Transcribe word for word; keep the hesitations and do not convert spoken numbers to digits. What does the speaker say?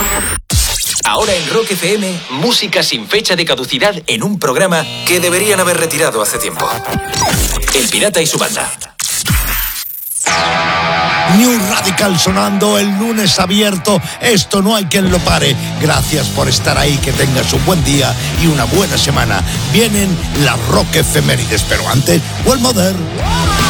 Ahora en Rock F M, música sin fecha de caducidad en un programa que deberían haber retirado hace tiempo. El Pirata y su banda. New Radical sonando el lunes abierto. Esto no hay quien lo pare. Gracias por estar ahí. Que tengas un buen día y una buena semana. Vienen las Rock Efemérides, pero antes, Well Mother.